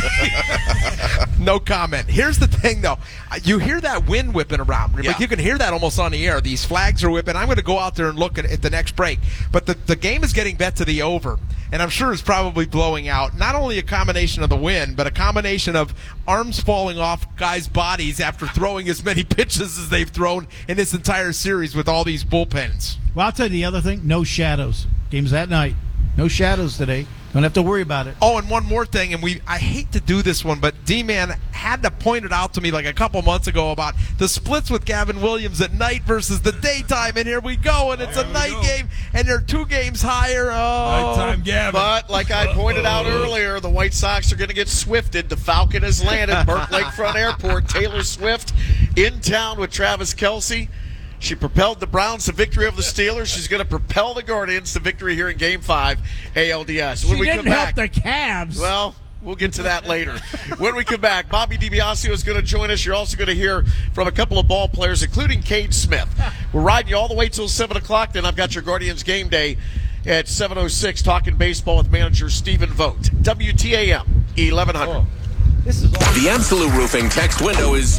Murphy? No comment. Here's the thing, though. You hear that wind whipping around. Yeah. Like you can hear that almost on the air. These flags are whipping. I'm going to go out there and look at the next break. But the game is getting bet to the over, and I'm sure it's probably blowing out. Not only a combination of the wind, but a combination of arms falling off guys' bodies after throwing as many pitches as they've thrown in this entire series with all these bullpens. Well, I'll tell you the other thing. No shadows. Game's that night. No shadows today. Don't have to worry about it. Oh, and one more thing, and I hate to do this one, but D-Man had to point it out to me like a couple months ago about the splits with Gavin Williams at night versus the daytime, and here we go, and it's a night game, and they're 2 games higher. Oh, nighttime Gavin. But like I pointed out earlier, the White Sox are going to get swifted. The Falcon has landed. Burke Lakefront Airport. Taylor Swift in town with Travis Kelce. She propelled the Browns to victory over the Steelers. She's going to propel the Guardians to victory here in Game 5 ALDS. She didn't help the Cavs. Well, we'll get to that later. When we come back, Bobby DiBiasio is going to join us. You're also going to hear from a couple of ball players, including Cade Smith. We're riding you all the way till 7 o'clock. Then I've got your Guardians game day at 7:06, talking baseball with manager Stephen Vogt. WTAM 1100. This is the Absolute Roofing text window is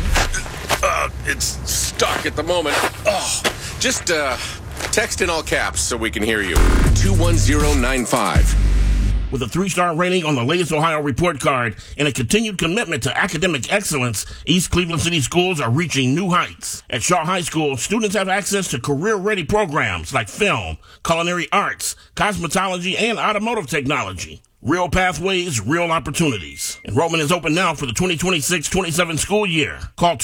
it's stuck at the moment. Just text in all caps so we can hear you. 21095. With a 3-star rating on the latest Ohio report card and a continued commitment to academic excellence, East Cleveland City Schools are reaching new heights. At Shaw High School, students have access to career-ready programs like film, culinary arts, cosmetology, and automotive technology. Real pathways, real opportunities. Enrollment is open now for the 2026-27 school year. Call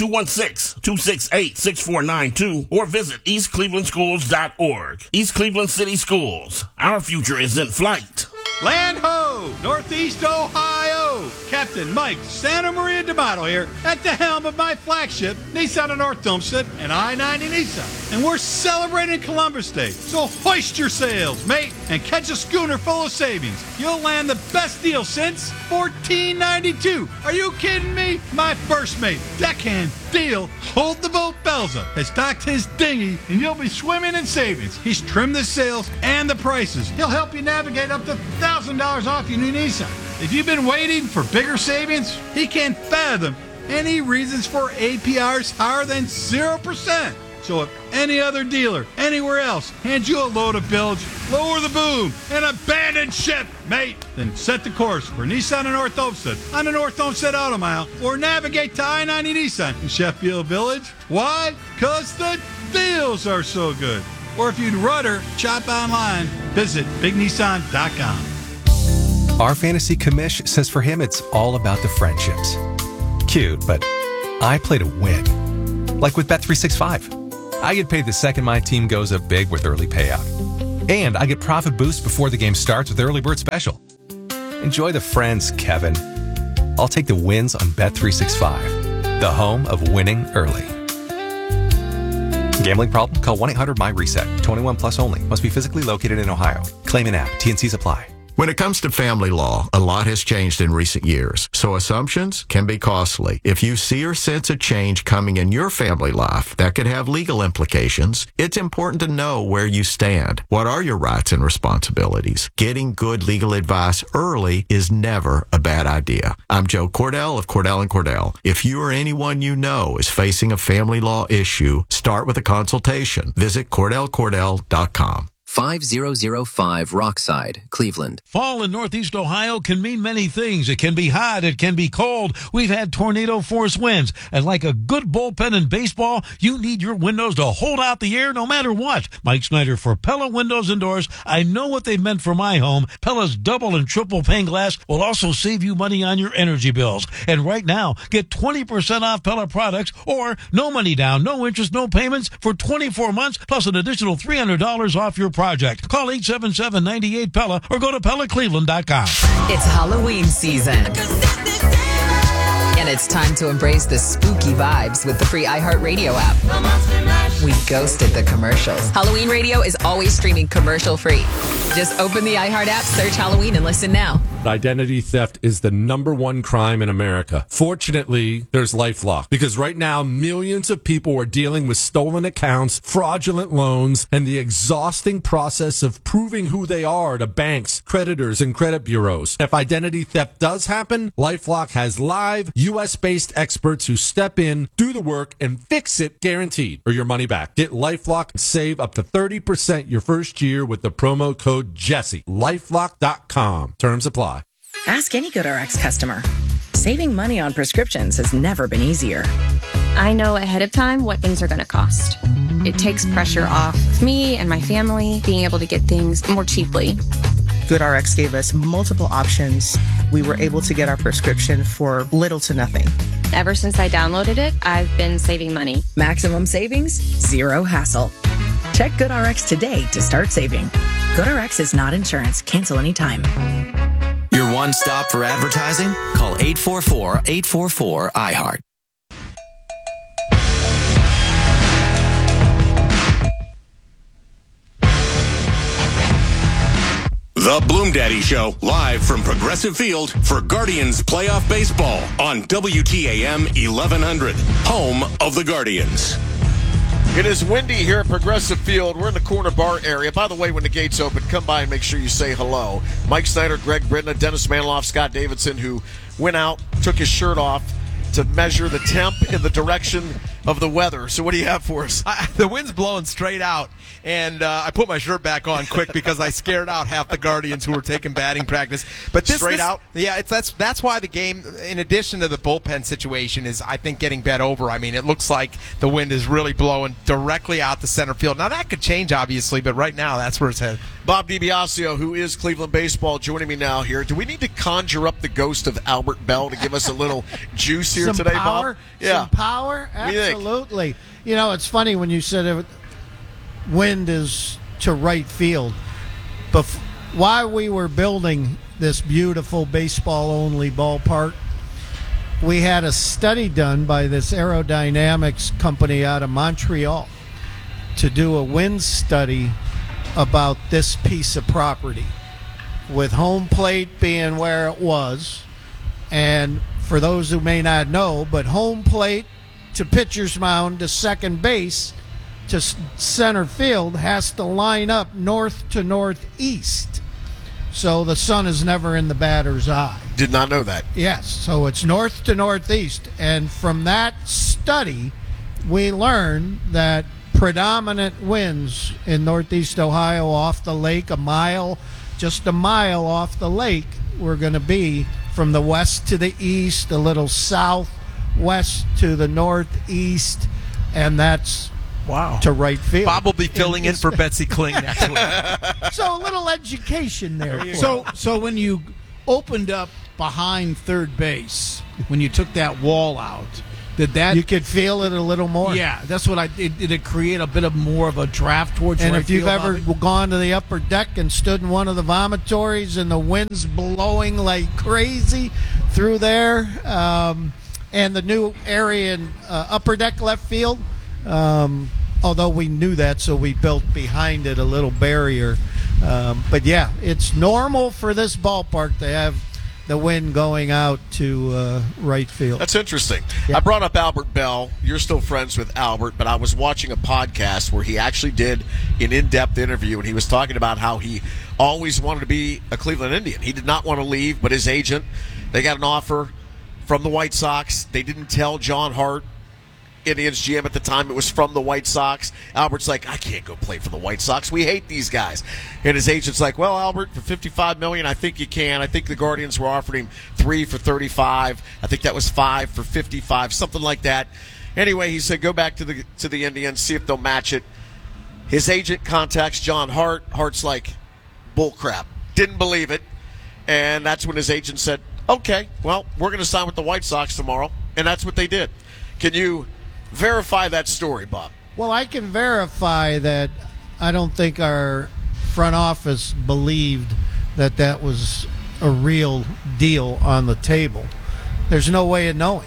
216-268-6492 or visit eastclevelandschools.org. East Cleveland City Schools. Our future is in flight. Land ho! Northeast Ohio! Hello, Captain Mike Santa Maria D'Amato here at the helm of my flagship, Nissan of North Homestead and I-90 Nissan. And we're celebrating Columbus Day. So hoist your sails, mate, and catch a schooner full of savings. You'll land the best deal since $14.92. Are you kidding me? My first mate, deckhand Deal, hold the boat Belza, has docked his dinghy, and you'll be swimming in savings. He's trimmed the sails and the prices. He'll help you navigate up to $1,000 off your new Nissan. If you've been waiting for bigger savings, he can't fathom any reasons for APRs higher than 0%. So if any other dealer anywhere else hands you a load of bilge, lower the boom and abandon ship, mate. Then set the course for Nissan of North Homestead on the North Homestead Auto Mile or navigate to I-90 Nissan in Sheffield Village. Why? Because the deals are so good. Or if you'd rather shop online, visit BigNissan.com. Our fantasy commish says for him it's all about the friendships. Cute, but I play to win. Like with Bet365. I get paid the second my team goes up big with early payout. And I get profit boost before the game starts with Early Bird Special. Enjoy the friends, Kevin. I'll take the wins on Bet365, the home of winning early. Gambling problem? Call 1-800-MY-RESET. 21 plus only. Must be physically located in Ohio. Claim in app. T&Cs apply. When it comes to family law, a lot has changed in recent years, so assumptions can be costly. If you see or sense a change coming in your family life that could have legal implications, it's important to know where you stand. What are your rights and responsibilities? Getting good legal advice early is never a bad idea. I'm Joe Cordell of Cordell & Cordell. If you or anyone you know is facing a family law issue, start with a consultation. Visit CordellCordell.com. 5005 Rockside, Cleveland. Fall in Northeast Ohio can mean many things. It can be hot. It can be cold. We've had tornado force winds. And like a good bullpen in baseball, you need your windows to hold out the air no matter what. Mike Snyder for Pella Windows and Doors. I know what they've meant for my home. Pella's double and triple pane glass will also save you money on your energy bills. And right now, get 20% off Pella products or no money down, no interest, no payments for 24 months plus an additional $300 off your project. Call 877-98-PELLA or go to PellaCleveland.com. It's Halloween season. And it's time to embrace the spooky vibes with the free iHeartRadio app. We ghosted the commercials. Halloween radio is always streaming commercial free. Just open the iHeart app, search Halloween, and listen now. Identity theft is the #1 crime in America. Fortunately, there's LifeLock, because right now millions of people are dealing with stolen accounts, fraudulent loans, and the exhausting process of proving who they are to banks, creditors, and credit bureaus. If identity theft does happen, LifeLock has live U.S.-based experts who step in, do the work, and fix it guaranteed, or your money back. Get LifeLock and save up to 30% your first year with the promo code Jesse. LifeLock.com. Terms apply. Ask any GoodRx customer. Saving money on prescriptions has never been easier. I know ahead of time what things are going to cost. It takes pressure off me and my family being able to get things more cheaply. GoodRx gave us multiple options. We were able to get our prescription for little to nothing. Ever since I downloaded it, I've been saving money. Maximum savings, zero hassle. Check GoodRx today to start saving. GoodRx is not insurance. Cancel anytime. Your one stop for advertising? Call 844-844-iHeart. The Bloom Daddy Show, live from Progressive Field for Guardians playoff baseball on WTAM 1100, home of the Guardians. It is windy here at Progressive Field. We're in the corner bar area. By the way, when the gates open, come by and make sure you say hello. Mike Snyder, Greg Britna, Dennis Maniloff, Scott Davidson, who went out, took his shirt off to measure the temp in the direction of the weather. So what do you have for us? The wind's blowing straight out, and I put my shirt back on quick because I scared out half the Guardians who were taking batting practice. But straight out? Yeah, that's why the game, in addition to the bullpen situation, is, I think, getting bet over. I mean, it looks like the wind is really blowing directly out to center field. Now, that could change, obviously, but right now, that's where it's headed. Bob DiBiasio, who is Cleveland Baseball, joining me now here. Do we need to conjure up the ghost of Albert Bell to give us a little juice here today, power? Bob? Yeah. Some power? Absolutely. You know, it's funny when you said wind is to right field. while we were building this beautiful baseball-only ballpark, we had a study done by this aerodynamics company out of Montreal to do a wind study about this piece of property, with home plate being where it was. And for those who may not know, but home plate to pitcher's mound to second base to center field has to line up north to northeast. So the sun is never in the batter's eye. Did not know that. Yes, so it's north to northeast. And from that study, we learned that predominant winds in northeast Ohio off the lake, just a mile off the lake, were going to be from the west to the east, a little southwest to the northeast, and that's to right field. Bob will be filling in for Betsy Kling next week. So a little education there. So when you opened up behind third base, when you took that wall out, you could feel it a little more. Yeah, that's what did it create a bit of more of a draft towards and right if you've field, ever Bobby? gone to the upper deck and stood in one of the vomitories and the wind's blowing like crazy through there, and the new area in upper deck left field, although we knew that, so we built behind it a little barrier. But yeah, it's normal for this ballpark to have the wind going out to right field. That's interesting. I brought up Albert Bell. You're still friends with Albert, but I was watching a podcast where he actually did an in-depth interview, and he was talking about how he always wanted to be a Cleveland Indian. He did not want to leave, but his agent, they got an offer from the White Sox. They didn't tell John Hart, Indians GM at the time, it was from the White Sox. Albert's like, I can't go play for the White Sox. We hate these guys. And his agent's like, well, Albert, for $55 million, I think you can. I think the Guardians were offering him 3 for $35. I think that was 5 for $55, something like that. Anyway, he said, go back to the Indians, see if they'll match it. His agent contacts John Hart. Hart's like, bullcrap. Didn't believe it. And that's when his agent said, okay, well, we're going to sign with the White Sox tomorrow. And that's what they did. Can you verify that story, Bob? Well, I can verify that I don't think our front office believed that was a real deal on the table. There's no way of knowing.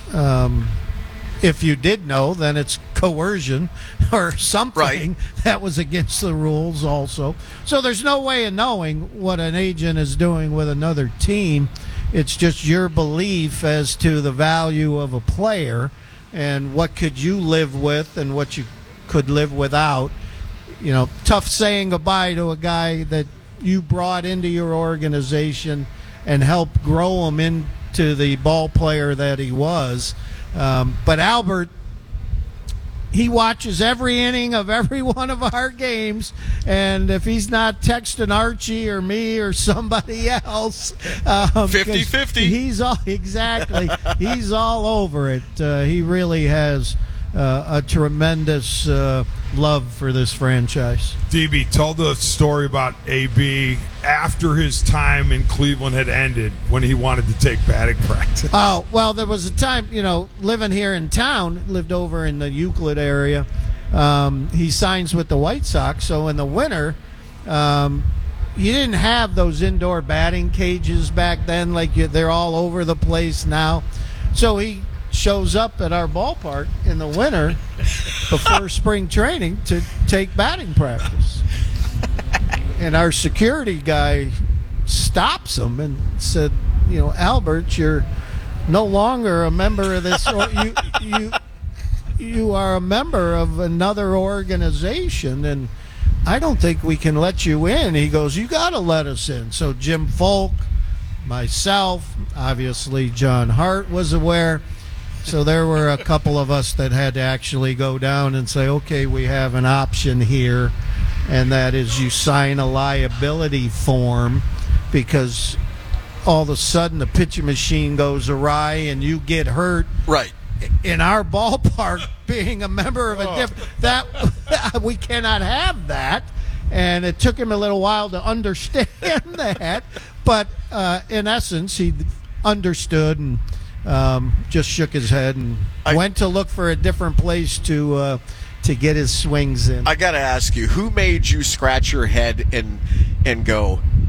If you did know, then it's coercion or something that was against the rules also. So there's no way of knowing what an agent is doing with another team. It's just your belief as to the value of a player and what could you live with and what you could live without. You know, tough saying goodbye to a guy that you brought into your organization and helped grow him into the ball player that he was. But Albert, he watches every inning of every one of our games, and if he's not texting Archie or me or somebody else, 50-50. He's all over it. He really has a tremendous love for this franchise. DB, tell the story about AB after his time in Cleveland had ended when he wanted to take batting practice. Oh, well, there was a time, living here in town, lived over in the Euclid area. He signs with the White Sox, so in the winter, you didn't have those indoor batting cages back then like they're all over the place now. So he shows up at our ballpark in the winter before spring training to take batting practice. And our security guy stops him and said, Albert, you're no longer a member of this. You are a member of another organization, and I don't think we can let you in. He goes, you got to let us in. So Jim Folk, myself, obviously John Hart was aware. So there were a couple of us that had to actually go down and say, okay, we have an option here, and that is you sign a liability form because all of a sudden the pitching machine goes awry and you get hurt. Right. In our ballpark, being a member of a that we cannot have that. And it took him a little while to understand that. But in essence, he understood and just shook his head and went to look for a different place to get his swings in. I got to ask you, who made you scratch your head and go,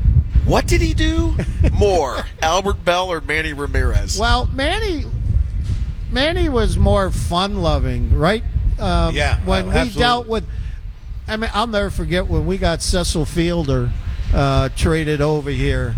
What did he do more, Albert Bell or Manny Ramirez? Well, Manny was more fun-loving, right? When we dealt with, I mean, I'll never forget when we got Cecil Fielder traded over here.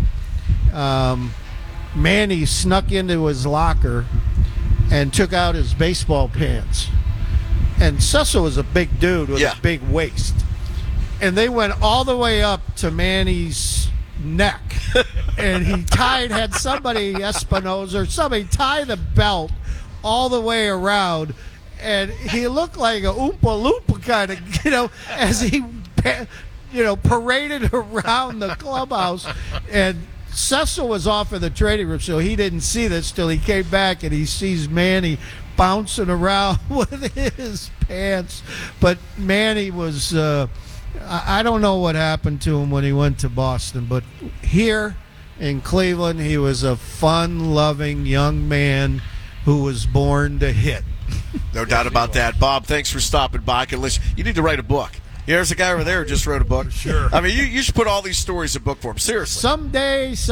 Manny snuck into his locker and took out his baseball pants. And Cecil was a big dude with a big waist. And they went all the way up to Manny's neck. And he had somebody, Espinosa or somebody, tie the belt all the way around. And he looked like a Oompa Loompa kind of, as he, paraded around the clubhouse. And Cecil was off in the trading room, so he didn't see this till he came back and he sees Manny bouncing around with his pants. But Manny was, I don't know what happened to him when he went to Boston, but here in Cleveland, he was a fun-loving young man who was born to hit. No doubt about that. Bob, thanks for stopping by. Listen, you need to write a book. There's a guy over there who just wrote a book. Sure. I mean, you should put all these stories in book form. Seriously. Someday.